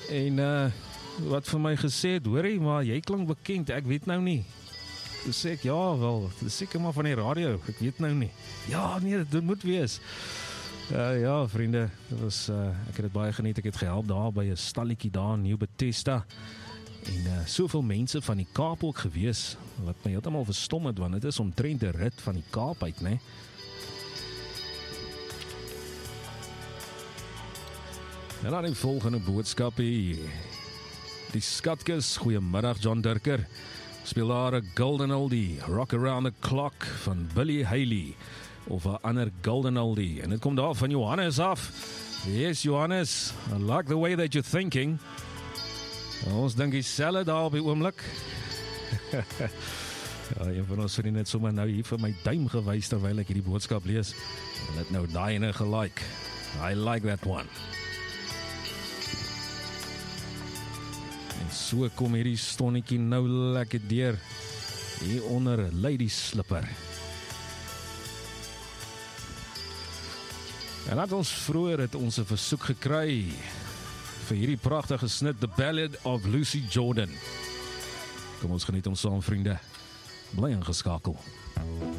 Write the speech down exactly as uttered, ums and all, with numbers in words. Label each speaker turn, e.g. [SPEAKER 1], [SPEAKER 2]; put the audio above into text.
[SPEAKER 1] En uh, wat vir my gesê het, hoorie, maar jy klink bekend, ek weet nou nie. Toe sê ek, ja wel, dit is seker maar van die radio, ek weet nou nie. Ja, nee, dit moet wees. Uh, ja, vriende, dit was, uh, ek het het baie geniet, ek het gehelp daar by 'n stalletjie daar in Nieuw Bethesda. En uh, soveel mense van die Kaap ook gewees, wat my heeltemal verstom het, want dit is omtrent 'n rit van die Kaap uit, né? En dan die volgende boodskapie. Die Skatkis, goeiemiddag John Durker. Speel daar 'n golden oldie, Rock Around the Clock van Billy Haley, of 'n ander golden oldie. En dit kom daar van Johannes af. Yes, Johannes, I like the way that you're thinking. Ons dink dieselfde daar op die oomblik. Ja, een van ons vriende het sommer nou hier vir my duim gewys terwyl ek hierdie boodskap lees. En het nou daai ene gelike. I like that one. En so kom hierdie stonnetjie nou lekker deur. Hier onder Lady Slipper. En dat ons vroeër het ons 'n versoek gekry vir hierdie pragtige snit, The Ballad of Lucy Jordan. Kom ons geniet ons saam, vriende. Bly ingeskakel.